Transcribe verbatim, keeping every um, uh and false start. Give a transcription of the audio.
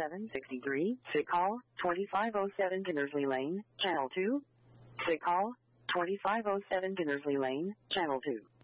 seven sixty-three. Sick call twenty-five oh seven Kinnersley Lane, Channel two. Sick call twenty-five oh seven Kinnersley Lane, Channel two.